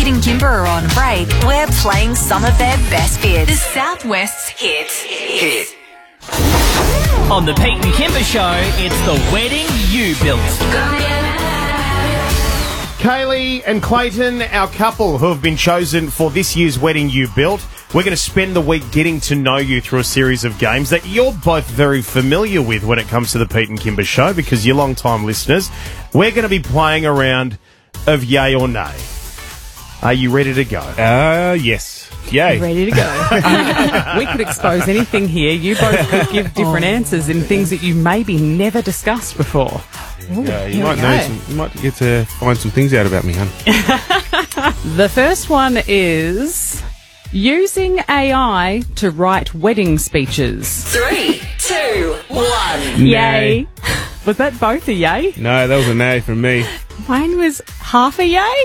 Pete and Kimber are on break, we're playing some of their best bits. The Southwest's hit. On the Pete and Kimber Show, it's the wedding you built. Kaylee and Clayton, our couple who have been chosen for this year's wedding you built. We're going to spend the week getting to know you through a series of games that you're both very familiar with when it comes to the Pete and Kimber Show because you're long-time listeners. We're going to be playing a round of yay or nay. Are you ready to go? Yes. Yay. Ready to go. We could expose anything here. You both could give different answers in things that you maybe never discussed before. Yeah, you might know some, you might get to find some things out about me, hun. The first one is using AI to write wedding speeches. 3, 2, 1. Yay. Was that both a yay? No, that was a nay from me. Mine was half a yay.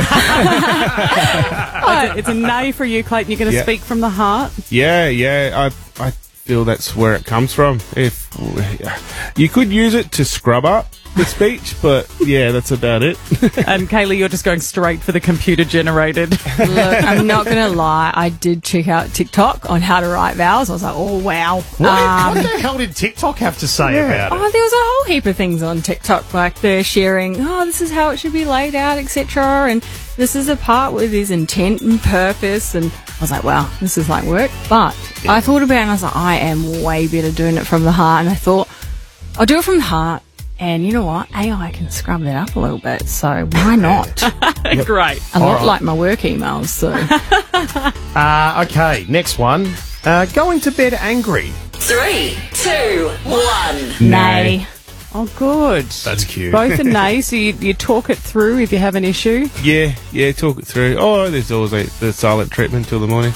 It's a nay for you, Clayton. You're going to speak from the heart. Yeah. I feel that's where it comes from. If you could use it to scrub up the speech, but yeah, that's about it. And Kaylee, you're just going straight for the computer-generated. Look, I'm not going to lie. I did check out TikTok on how to write vows. I was like, oh, wow. What the hell did TikTok have to say about it? Oh, there was a whole heap of things on TikTok, like they're sharing, this is how it should be laid out, etc. And this is a part with his intent and purpose. And I was like, wow, this is like work. But I thought about it and I was like, I am way better doing it from the heart. And I thought, I'll do it from the heart. And you know what? AI can scrub that up a little bit, so why not? Great. A lot like my work emails, so. Okay, next one. Going to bed angry. 3, 2, 1. Nay. Oh, good. That's cute. Both are nays, so you talk it through if you have an issue. Yeah, talk it through. Oh, there's always the silent treatment till the morning.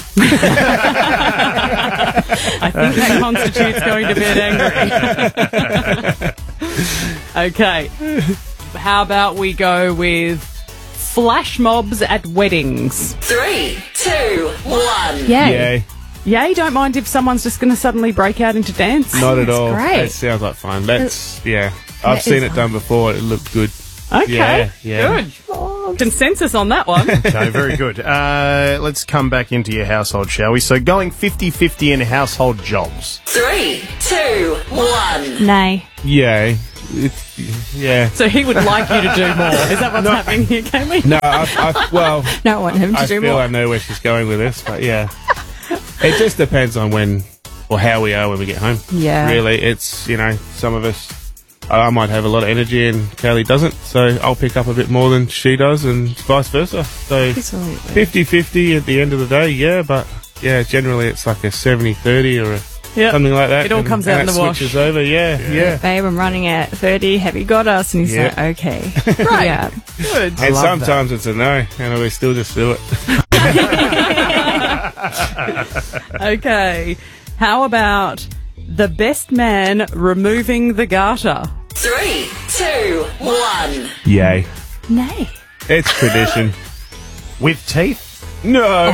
I think that constitutes going to bed angry. Okay. How about we go with flash mobs at weddings? 3, 2, 1. Yay. Yay, don't mind if someone's just going to suddenly break out into dance. Not at all. great. That sounds like fun. I've seen it done before. It looked good. Okay, Yeah. good. Consensus on that one. Okay, very good. Let's come back into your household, shall we? So going 50-50 in household jobs. 3, 2, 1. Nay. Yay. Yeah. So he would like you to do more. Is that what's happening here, Kaylee? No, I Don't want him to I do feel more. I know where she's going with this, but yeah. It just depends on when or how we are when we get home. Yeah. Really, it's, some of us, I might have a lot of energy and Kaylee doesn't, so I'll pick up a bit more than she does and vice versa. So Absolutely. 50-50 at the end of the day, yeah, but yeah, generally it's like a 70-30 or something like that. It all comes out in the wash. Switches over, yeah. Babe, I'm running at 30. Have you got us? And he's Yeah. like, okay. Right. Yeah. Good. And sometimes it's a no, and we still just do it. Okay. How about the best man removing the garter? 3, 2, 1. Yay. Nay. It's tradition. With teeth? No.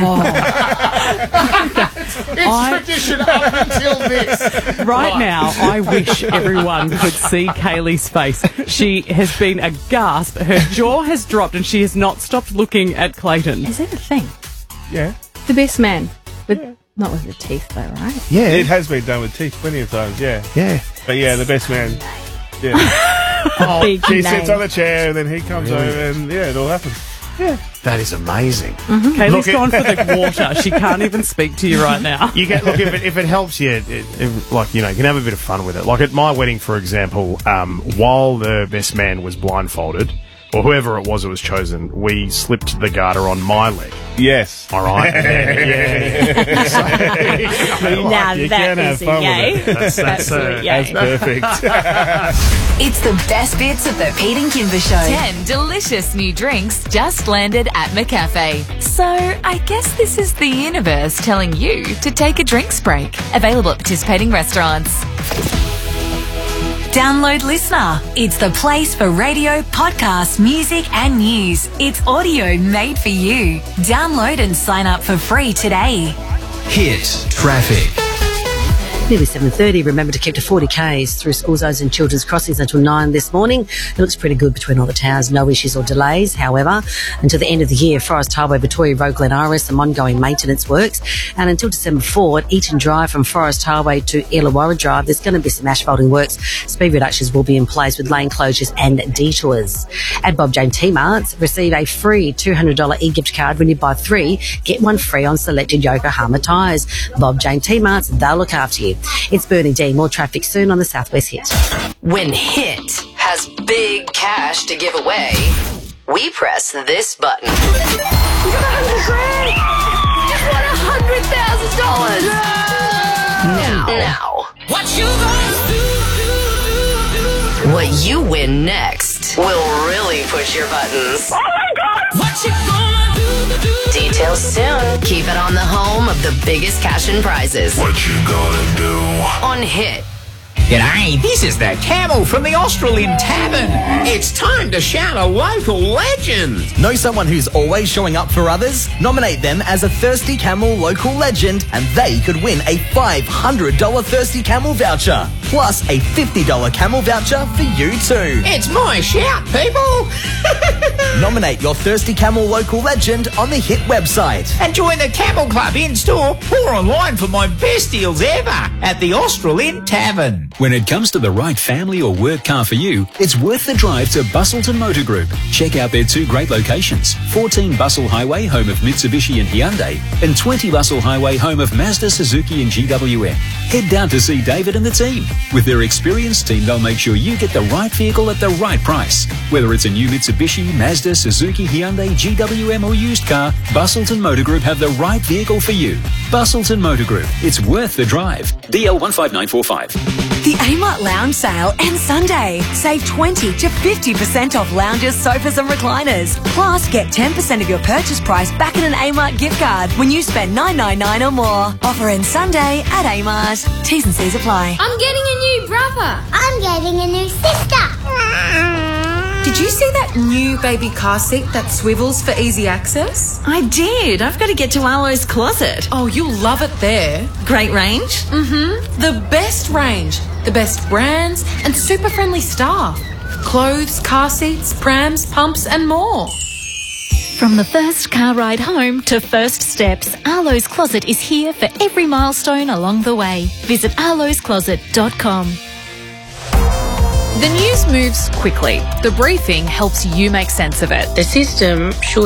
Tradition up until this. Right now, I wish everyone could see Kaylee's face. She has been aghast. Her jaw has dropped and she has not stopped looking at Clayton. Is that a thing? Yeah. The best man. But not with the teeth, though, right? Yeah. It has been done with teeth plenty of times, yeah. Yeah. But yeah, the best man. Yeah. Big She nay. sits on the chair and then he comes over and yeah, it all happens. That is amazing. Kaylee's Look, gone for the water. She can't even speak to you right now. You get look if it helps you, you can have a bit of fun with it. Like at my wedding, for example, while the best man was blindfolded, or whoever it was chosen, we slipped the garter on my leg. Yes. All right. Now You that can have is a fun with yay. it. That's Absolute yay. That's perfect. It's the best bits of the Pete and Kimber Show. 10 delicious new drinks just landed at McCafe. So I guess this is the universe telling you to take a drinks break. Available at participating restaurants. Download Listener. It's the place for radio, podcasts, music and news. It's audio made for you. Download and sign up for free today. Hit traffic. Nearly 7:30. Remember to keep to 40 k's through school zones and children's crossings until 9 this morning. It looks pretty good between all the towers. No issues or delays. However, until the end of the year, Forest Highway, Victoria Road, Glen Iris, some ongoing maintenance works. And until December 4 at Eaton Drive from Forest Highway to Illawarra Drive, there's going to be some asphalting works. Speed reductions will be in place with lane closures and detours. At Bob Jane T-Marts, receive a free $200 e-gift card when you buy 3, get 1 free on selected Yokohama tyres. Bob Jane T-Marts, they'll look after you. It's Bernie D. More traffic soon on the Southwest Hit. When Hit has big cash to give away, we press this button. You got $100,000! Just won $100,000! Now. What you gonna do? What you win next will really push your buttons. Oh my God! What you gonna do? Details soon. Keep it on the home of the biggest cash and prizes. What you gonna do? On Hit. G'day, this is the Camel from the Australian Tavern. It's time to shout a local legend. Know someone who's always showing up for others? Nominate them as a Thirsty Camel local legend and they could win a $500 Thirsty Camel voucher. Plus a $50 Camel voucher for you too. It's my shout, people. Nominate your Thirsty Camel local legend on the Hit website. And join the Camel Club in-store or online for my best deals ever at the Australian Tavern. When it comes to the right family or work car for you, it's worth the drive to Bustleton Motor Group. Check out their 2 great locations, 14 Bustle Highway, home of Mitsubishi and Hyundai, and 20 Bustle Highway, home of Mazda, Suzuki and GWM. Head down to see David and the team. With their experienced team, they'll make sure you get the right vehicle at the right price. Whether it's a new Mitsubishi, Mazda, Suzuki, Hyundai, GWM or used car, Bustleton Motor Group have the right vehicle for you. Bustleton Motor Group. It's worth the drive. DL 15945. The Amart Lounge Sale ends Sunday. Save 20 to 50% off lounges, sofas and recliners. Plus, get 10% of your purchase price back in an Amart gift card when you spend $9.99 or more. Offer ends Sunday at Amart. T's and C's apply. I'm getting a new brother. I'm getting a new sister. Did you see that new baby car seat that swivels for easy access? I did. I've got to get to Arlo's Closet. Oh, you'll love it there. Great range? Mm-hmm. The best range. The best brands and super friendly staff. Clothes, car seats, prams, pumps and more. From the first car ride home to first steps, Arlo's Closet is here for every milestone along the way. Visit arloscloset.com. The news moves quickly. The briefing helps you make sense of it. The system should